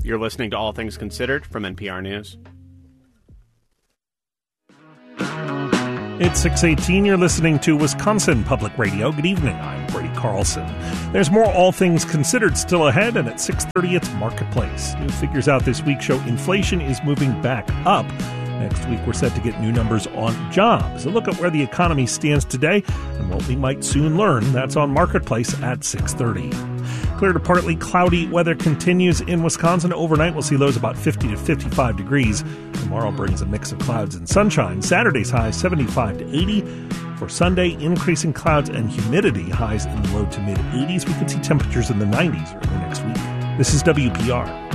You're listening to All Things Considered from NPR News. It's 6:18. You're listening to Wisconsin Public Radio. Good evening. I'm Brady Carlson. There's more All Things Considered still ahead, and at 6:30 it's Marketplace. New figures out this week show inflation is moving back up. Next week, we're set to get new numbers on jobs. A look at where the economy stands today and what we might soon learn. That's on Marketplace at 6:30. Clear to partly cloudy weather continues in Wisconsin. Overnight, we'll see lows about 50 to 55 degrees. Tomorrow brings a mix of clouds and sunshine. Saturday's high 75 to 80. For Sunday, increasing clouds and humidity, highs in the low to mid 80s. We could see temperatures in the 90s early next week. This is WPR.